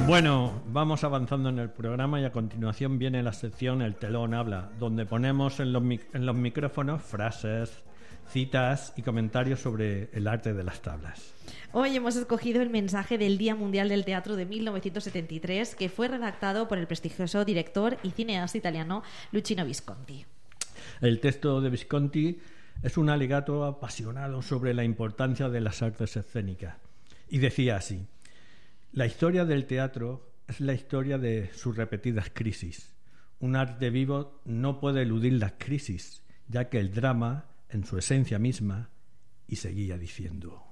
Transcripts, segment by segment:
Bueno, vamos avanzando en el programa y a continuación viene la sección El Telón Habla, donde ponemos en los micrófonos frases, citas y comentarios sobre el arte de las tablas. Hoy hemos escogido el mensaje del Día Mundial del Teatro de 1973, que fue redactado por el prestigioso director y cineasta italiano Luchino Visconti. El texto de Visconti es un alegato apasionado sobre la importancia de las artes escénicas. Y decía así: la historia del teatro es la historia de sus repetidas crisis. Un arte vivo no puede eludir las crisis, ya que el drama, en su esencia misma, y seguía diciendo: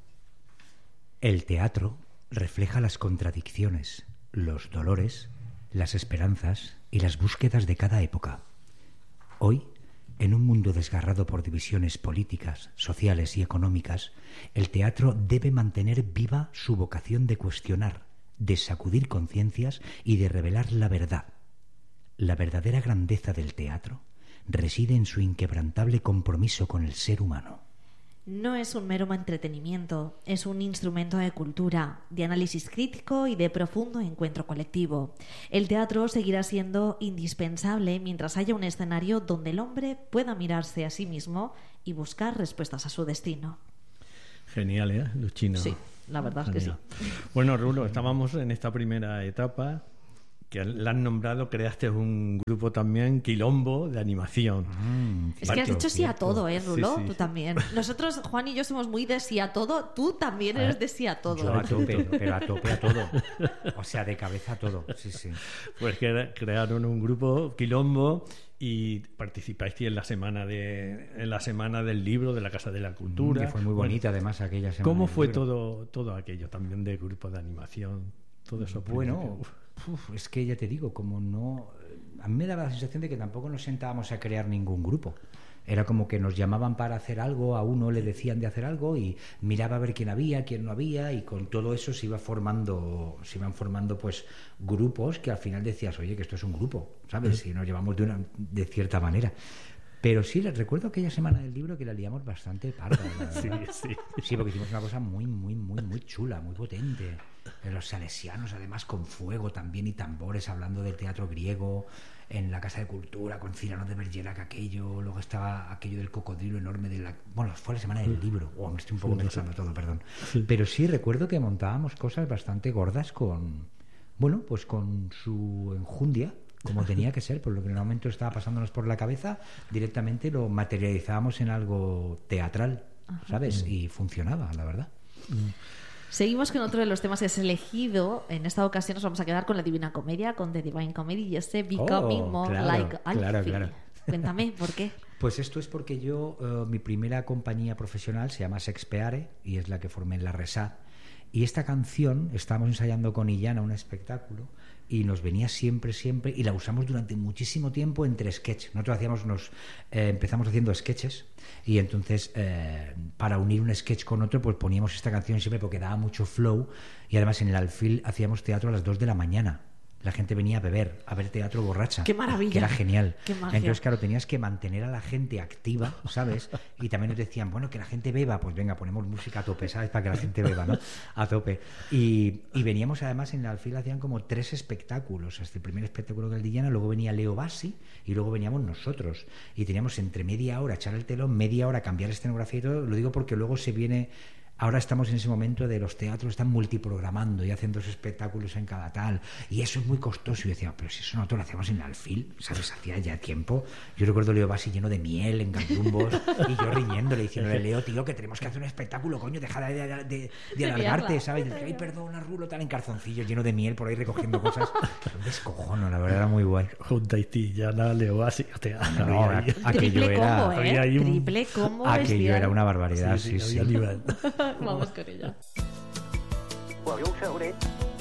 el teatro refleja las contradicciones, los dolores, las esperanzas y las búsquedas de cada época. Hoy, en un mundo desgarrado por divisiones políticas, sociales y económicas, el teatro debe mantener viva su vocación de cuestionar, de sacudir conciencias y de revelar la verdad. La verdadera grandeza del teatro reside en su inquebrantable compromiso con el ser humano. No es un mero entretenimiento, es un instrumento de cultura, de análisis crítico y de profundo encuentro colectivo. El teatro seguirá siendo indispensable mientras haya un escenario donde el hombre pueda mirarse a sí mismo y buscar respuestas a su destino. Genial, ¿eh, Luchino? Sí, la verdad Genial. Es que sí. Bueno, Rulo, estábamos en esta primera etapa que la han nombrado, creaste un grupo también, Quilombo, de animación. Es que has dicho sí a todo, Rulo, Sí, sí. Tú también. Nosotros, Juan y yo, somos muy de sí a todo. Tú también eres de sí a todo. Yo a tope, pero a tope a todo. O sea, de cabeza a todo. Sí, sí. Pues que crearon un grupo, Quilombo, y participaste en la semana del libro de la Casa de la Cultura. Que fue muy bonita, además, aquella semana. ¿Cómo fue todo aquello también de grupo de animación? Todo eso. Bueno, es que ya te digo, como no... A mí me daba la sensación de que tampoco nos sentábamos a crear ningún grupo. Era como que nos llamaban para hacer algo, a uno le decían de hacer algo y miraba a ver quién había, quién no había, y con todo eso se iban formando pues grupos que al final decías, oye, que esto es un grupo, ¿sabes? Si nos llevamos de cierta manera. Pero sí, les recuerdo aquella semana del libro que la liamos bastante parda. Sí, porque hicimos una cosa muy, muy, muy, muy chula, muy potente. Los salesianos, además, con fuego también y tambores, hablando del teatro griego, en la Casa de Cultura, con Cyrano de Bergerac, aquello. Luego estaba aquello del cocodrilo enorme de la... Bueno, fue la semana del libro. Me estoy un poco mezclando todo, perdón. Pero sí, recuerdo que montábamos cosas bastante gordas con su enjundia, como tenía que ser, por lo que en un momento estaba pasándonos por la cabeza, directamente lo materializábamos en algo teatral, ¿sabes? Y funcionaba, la verdad. Seguimos con otro de los temas que has elegido. En esta ocasión nos vamos a quedar con la Divina Comedia, con The Divine Comedy y ese Becoming More Like Alfie. Claro. Cuéntame, ¿por qué? Pues esto es porque yo, mi primera compañía profesional se llama Sexpeare y es la que formé en la RESA. Y esta canción, estábamos ensayando con Illana un espectáculo y nos venía siempre, y la usamos durante muchísimo tiempo entre sketches. Nosotros empezamos haciendo sketches y entonces para unir un sketch con otro pues poníamos esta canción siempre porque daba mucho flow y además en el Alfil hacíamos teatro a las 2 de la mañana. La gente venía a ver teatro borracha. ¡Qué maravilla! Que era genial. ¡Qué magia! Entonces, claro, tenías que mantener a la gente activa, ¿sabes? Y también nos decían, bueno, que la gente beba, pues venga, ponemos música a tope, ¿sabes? Para que la gente beba, ¿no? A tope. Y veníamos, además, en el Alfil hacían como 3 espectáculos. Hasta el primer espectáculo que el Dillana, luego venía Leo Bassi y luego veníamos nosotros. Y teníamos entre media hora echar el telón, media hora cambiar escenografía y todo. Lo digo porque luego se viene... Ahora estamos en ese momento de los teatros están multiprogramando y haciendo 2 espectáculos en cada tal, y eso es muy costoso. Y yo decía, pero si eso nosotros lo hacemos en el Alfil, ¿sabes? Hacía ya tiempo. Yo recuerdo a Leo Bassi lleno de miel en gallumbos y yo riñéndole, diciéndole, Leo, tío, que tenemos que hacer un espectáculo, coño, deja de alargarte, ¿sabes? Ay, perdona, Rulo, tal, en calzoncillos, lleno de miel por ahí recogiendo cosas. Un descojono, la verdad, era muy guay. Junta y Illana, Leo Bassi, no, aquello era... Triple combo, aquello era una barbaridad, sí. Nivel. Vamos con ella. Well, you'll tell it.